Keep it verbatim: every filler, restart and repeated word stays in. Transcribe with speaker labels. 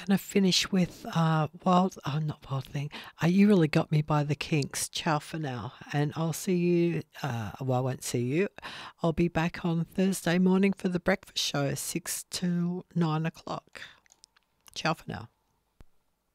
Speaker 1: going to finish with uh, Wild, oh, not Wild Thing. Uh, you Really Got Me by the Kinks. Ciao for now. And I'll see you, uh, well, I won't see you. I'll be back on Thursday morning for the breakfast show, six to nine o'clock. Ciao for now.